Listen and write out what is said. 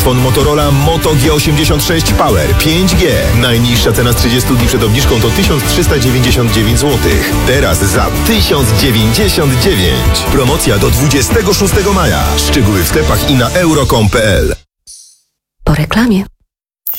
Smartfon Motorola Moto G86 Power 5G. Najniższa cena z 30 dni przed obniżką to 1399 zł. Teraz za 1099. Promocja do 26 maja. Szczegóły w sklepach i na euro.com.pl. Po reklamie.